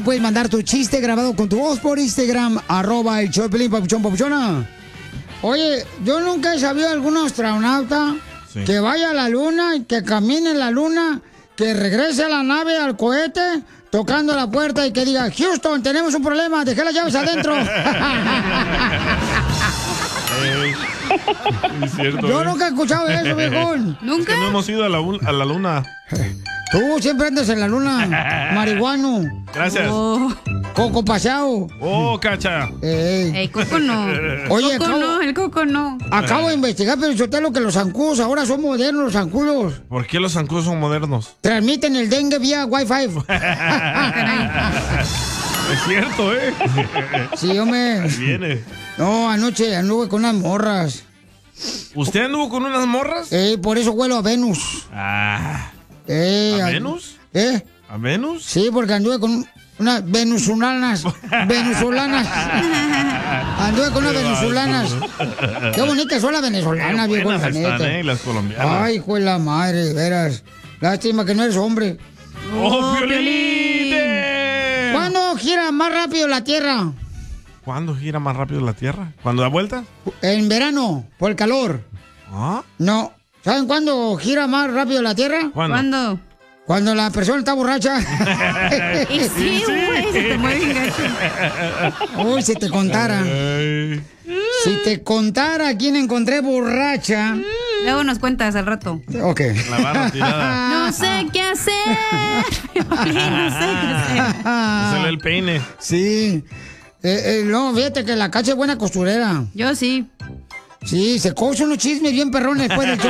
puedes mandar tu chiste grabado con tu voz por Instagram, @el show de Piolín, papuchón, papuchona. Oye, yo nunca he sabido de algún astronauta que vaya a la luna, que camine en la luna, que regrese a la nave, al cohete, tocando la puerta y que diga, Houston, tenemos un problema, dejé las llaves adentro. Es cierto, Yo nunca he escuchado eso, viejón. ¿Nunca? Es que no hemos ido a la luna. Tú siempre andas en la luna, marihuano. Gracias. Coco paseado. Oh, Cacha. El coco no. Oye, el coco no. Acabo de investigar, pero yo te lo que los zancudos ahora son modernos, los zancudos. ¿Por qué los zancudos son modernos? Transmiten el dengue vía Wi-Fi. Es cierto, ¿eh? Sí, hombre. Viene. No, anoche anduve con unas morras. ¿Usted anduvo con unas morras? Por eso huelo a Venus. ¿A Venus? ¿A Venus? Sí, porque anduve con unas venezolanas. Anduve con unas venezolanas. Qué bonitas son las venezolanas, viejo. Buenas están, las colombianas. Ay, hijo de la madre, de veras. Lástima que no eres hombre. ¡Oh, Piolín! ¿Cuándo gira más rápido la Tierra? ¿Cuándo gira más rápido la Tierra? ¿Cuándo da vuelta? En verano, por el calor. ¿Ah? No. ¿Saben cuándo gira más rápido la Tierra? ¿Cuándo? Cuando la persona está borracha. Y sí, güey, se te mueve bien gacho. Uy, si te contara. Si te contara quién encontré borracha. Luego nos cuentas al rato. Ok. La barra tirada. No sé qué hacer. No sé qué hacer. Se le el peine. Sí. No, fíjate que la Cacha es buena costurera. Yo sí. Sí, se coge unos chismes bien perrones después del show.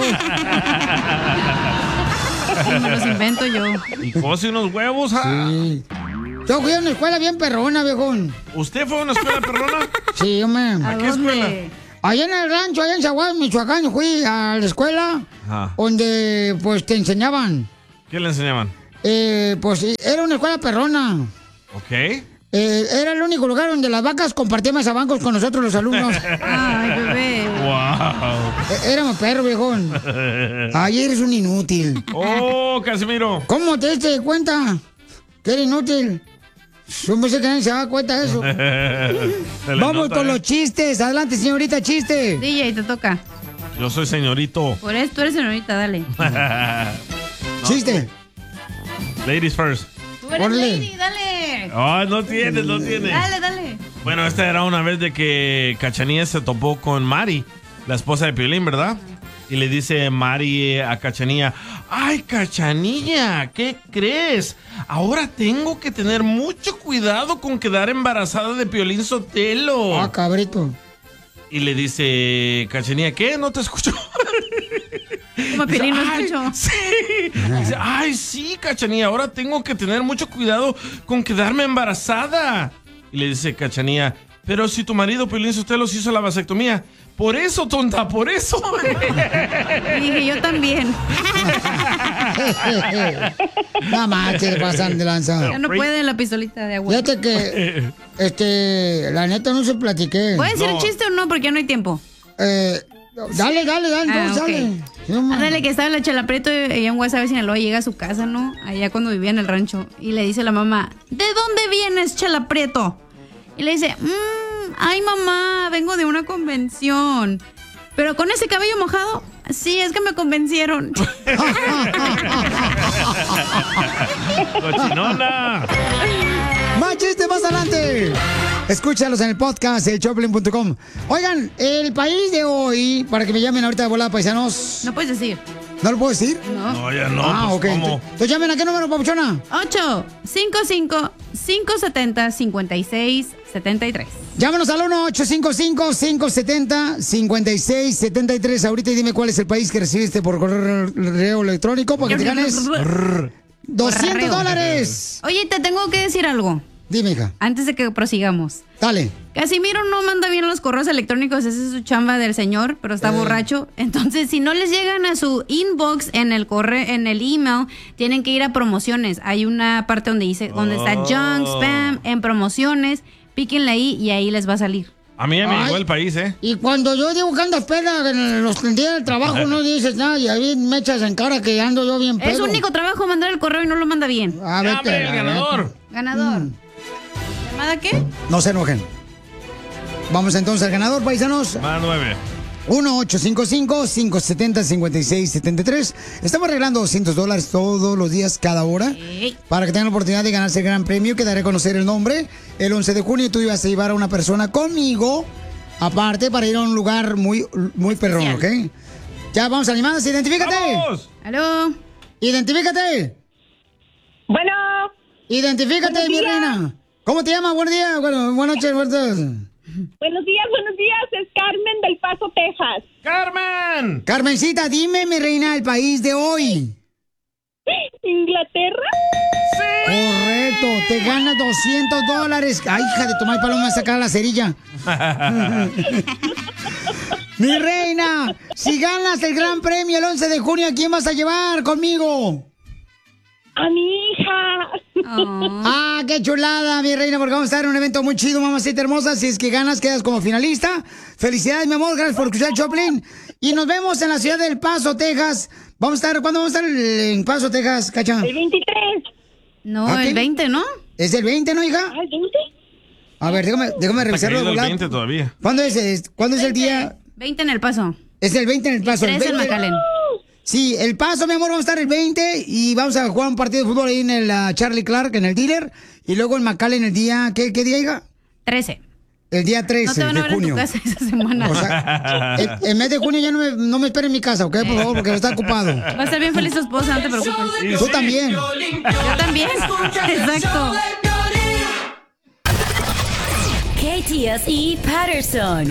Me los invento yo. Y cose unos huevos. Sí. Yo fui a una escuela bien perrona, viejón. ¿Usted fue a una escuela perrona? Sí, hombre. ¿A qué escuela? Allá en el rancho, allá en Zaguay, Michoacán, fui a la escuela donde, pues, te enseñaban. ¿Qué le enseñaban? Pues, era una escuela perrona. Ok. Era el único lugar donde las vacas compartían mesabancos con nosotros los alumnos. Ay, bebé. Wow. Éramos perros, viejón. Ay, eres un inútil. Oh, Casimiro. ¿Cómo te diste cuenta que eres inútil? Yo pensé que nadie se daba cuenta de eso. Vamos con los chistes. Adelante, señorita, chiste. DJ, te toca. Yo soy señorito. Por eso tú eres señorita, dale. Chiste. Ladies first. Tú eres lady, dale. Oh, no tienes. Dale. Bueno, esta era una vez de que Cachanilla se topó con Mari, la esposa de Piolín, ¿verdad? Y le dice Mari a Cachanilla, ¡ay, Cachanilla! ¿Qué crees? Ahora tengo que tener mucho cuidado con quedar embarazada de Piolín Sotelo. Ah, cabrito. Y le dice Cachanilla, ¿qué? No te escucho. Como Piolín no escuchó. Sí. Dice, ¡ay, sí, Cachanilla! Ahora tengo que tener mucho cuidado con quedarme embarazada. Y le dice Cachanilla, pero si tu marido Piolín Sotelo se hizo la vasectomía. Por eso, tonta, por eso. Y dije, yo también. Nada más te pasan de lanza. Ya no puede la pistolita de agua. Fíjate que, la neta no se platiqué. ¿Puede decir el chiste o no? Porque ya no hay tiempo. Dale, okay. Dale. Ándale, que estaba en la Chela Prieto y en Guasave, Sinaloa, llega a su casa, ¿no? Allá cuando vivía en el rancho. Y le dice a la mamá, ¿de dónde vienes, Chela Prieto? Y le dice, ay, mamá, vengo de una convención. ¿Pero con ese cabello mojado? Sí, es que me convencieron. ¡Cochinona! ¡Más chistes más adelante! Escúchalos en el podcast, elchoplin.com. Oigan, el país de hoy, para que me llamen ahorita de volada, paisanos. No puedes decir. ¿No lo puedo decir? No, ya no. Ah, pues, ok. ¿cómo? Entonces llamen a qué número, papuchona. 855-570-5673. Llámanos al 1-855-570-5673. Ahorita y dime cuál es el país que recibiste por correo electrónico para que te ganes $200. Oye, te tengo que decir algo. Dime, hija. Antes de que prosigamos. Dale. Casimiro no manda bien los correos electrónicos, esa es su chamba del señor, pero está borracho. Entonces, si no les llegan a su inbox en el en el email, tienen que ir a promociones. Hay una parte donde dice, donde está junk, spam, en promociones, píquenle ahí y ahí les va a salir. A mí ya me llegó el país, ¿eh? Y cuando yo digo que andas peda en los días del trabajo, no dices nada y ahí me echas en cara que ando yo bien pedo. Es su único trabajo mandar el correo y no lo manda bien. A ver, el ganador. Ganador. ¿Llamada qué? No se enojen. Vamos entonces al ganador, paisanos. Llamada 9. 1-855-570-5673. Estamos regalando $200 todos los días, cada hora, para que tengan la oportunidad de ganarse el gran premio que daré a conocer el nombre. El 11 de junio tú ibas a llevar a una persona conmigo, aparte, para ir a un lugar muy perrón, ¿ok? Ya, vamos a llamadas. ¡Identifícate! ¡Vamos! ¿Aló? ¡Identifícate! Bueno. ¡Identifícate, mi reina! ¿Cómo te llamas? Buenos días. Bueno, buenas noches, buenos días. Buenos días. Es Carmen del Paso, Texas. ¡Carmen! Carmencita, dime, mi reina, el país de hoy. ¿Inglaterra? ¡Sí! Correcto, te ganas $200. Ay, hija de tu madre, paloma, me va a sacar la cerilla. Mi reina, si ganas el gran premio el 11 de junio, ¿a quién vas a llevar conmigo? A mi hija. Oh. Ah, qué chulada, mi reina, porque vamos a estar en un evento muy chido, mamacita hermosa. Si es que ganas, quedas como finalista. Felicidades, mi amor, gracias por escuchar Choplin. Y nos vemos en la ciudad del Paso, Texas. ¿Cuándo vamos a estar en Paso, Texas, Cacha? El 23. No, el 20, ¿no? ¿Es el 20, no, hija? ¿El 20? A ver, déjame revisarlo. Está caído el 20 todavía. ¿Cuándo es el día? 20 en El Paso. Es el 20 en El Paso. 13 en el 20. McAllen. Sí, El Paso, mi amor, vamos a estar el 20 y vamos a jugar un partido de fútbol ahí en el Charlie Clark, en el dealer. Y luego en McAllen el día, ¿qué día, hija? 13. El día 13 No te van a de ver junio. en tu casa esa semana. O sea, el mes de junio ya no me esperen en mi casa, ¿ok? Por favor, porque está ocupado. Va a estar bien feliz tu esposa, no te preocupes. Tú también. Yo también. Exacto. KTSE Patterson.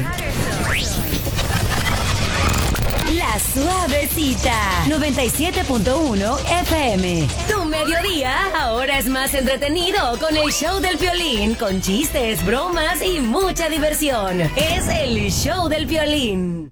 La Suavecita 97.1 FM. Tu mediodía ahora es más entretenido con el show del Piolín, con chistes, bromas y mucha diversión. Es el show del Piolín.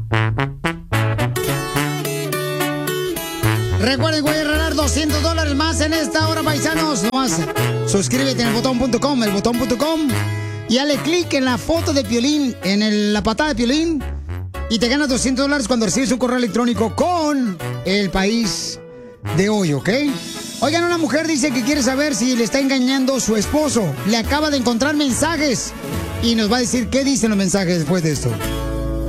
Recuerden, voy a regalar $200 más en esta hora, paisanos. Nomás suscríbete en el botón.com, y dale clic en la foto de Piolín, en la patada de Piolín, y te ganas $200 cuando recibes un correo electrónico con el país de hoy, ¿ok? Oigan, una mujer dice que quiere saber si le está engañando su esposo. Le acaba de encontrar mensajes y nos va a decir qué dicen los mensajes después de esto.